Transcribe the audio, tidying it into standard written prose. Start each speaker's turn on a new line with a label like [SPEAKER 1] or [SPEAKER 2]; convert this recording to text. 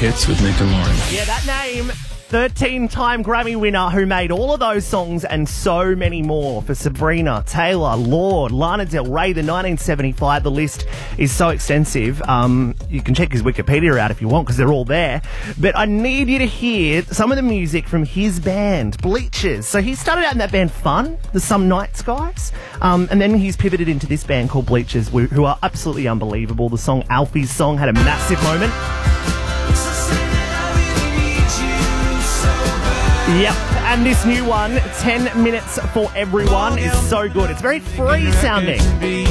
[SPEAKER 1] Hits with Nick and Lauren.
[SPEAKER 2] Yeah, that name, 13-time Grammy winner who made all of those songs and so many more for Sabrina, Taylor, Lorde, Lana Del Rey, the 1975. The list is so extensive. You can check his Wikipedia out if you want because they're all there. But I need you to hear some of the music from his band, Bleachers. So he started out in that band Fun, the Some Nights guys. And then he's pivoted into this band called Bleachers, who are absolutely unbelievable. The song Alfie's Song had a massive moment. Yep, and this new one, 10 Minutes for Everyone, is so good. It's very free sounding.